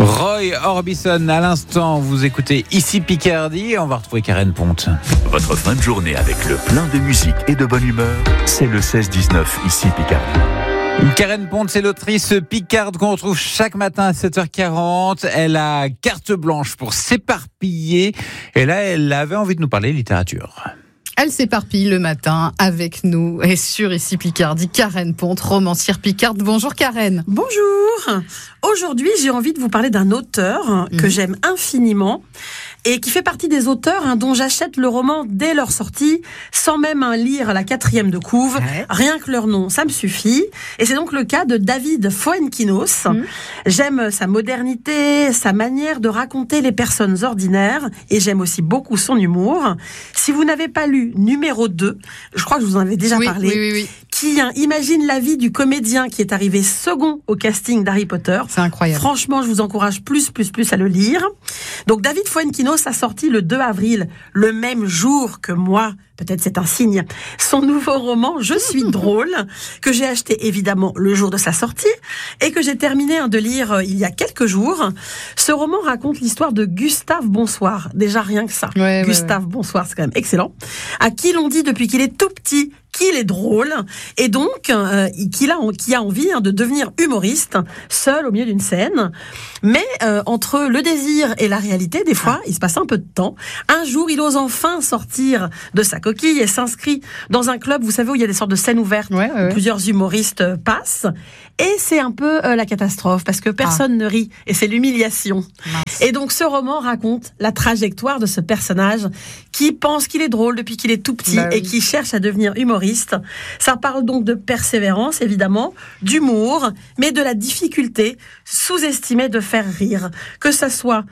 Roy Orbison, à l'instant, vous écoutez Ici Picardie. On va retrouver Karen Ponte. Votre fin de journée avec le plein de musique et de bonne humeur, c'est le 16-19 Ici Picardie. Karen Ponte, c'est l'autrice picarde qu'on retrouve chaque matin à 7h40. Elle a carte blanche pour s'éparpiller. Et là, elle avait envie de nous parler littérature. Elle s'éparpille le matin avec nous et sur Ici Picardie, Karen Ponte, romancière picarde. Bonjour Karen. Bonjour. Aujourd'hui, j'ai envie de vous parler d'un auteur que j'aime infiniment et qui fait partie des auteurs dont j'achète le roman dès leur sortie, sans même lire la 4e de couve. Ouais. Rien que leur nom, ça me suffit. Et c'est donc le cas de David Fuenquinos. J'aime sa modernité, sa manière de raconter les personnes ordinaires, et j'aime aussi beaucoup son humour. Si vous n'avez pas lu numéro 2, je crois que je vous en avais déjà parlé, oui. Qui imagine la vie du comédien qui est arrivé second au casting d'Harry Potter. C'est incroyable. Franchement, je vous encourage plus à le lire. Donc David Fuenquinos a sorti le 2 avril, le même jour que moi, peut-être c'est un signe, son nouveau roman « Je suis drôle », que j'ai acheté évidemment le jour de sa sortie et que j'ai terminé de lire il y a quelques jours. Ce roman raconte l'histoire de Gustave Bonsoir. Déjà rien que ça. Gustave Bonsoir, c'est quand même excellent. À qui l'on dit depuis qu'il est tout petit qu'il est drôle et donc qui a envie de devenir humoriste seul au milieu d'une scène. Mais entre le désir et la réalité, des fois, il se passe un peu de temps. Un jour, il ose enfin sortir de sa coquille et s'inscrit dans un club, vous savez, où il y a des sortes de scènes ouvertes où plusieurs humoristes passent. Et c'est un peu la catastrophe parce que personne ne rit et c'est l'humiliation. Mince. Et donc ce roman raconte la trajectoire de ce personnage qui pense qu'il est drôle depuis qu'il est tout petit et qui cherche à devenir humoriste. Ça parle donc de persévérance, évidemment, d'humour, mais de la difficulté sous-estimée de faire rire, que ça soit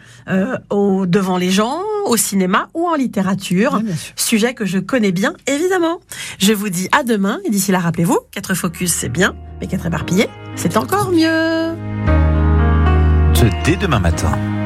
devant les gens, au cinéma ou en littérature. Sujet que je connais bien, évidemment. Je vous dis à demain et d'ici là, rappelez-vous, 4 focus c'est bien, mais 4 éparpillés, c'est encore mieux. Dès demain matin.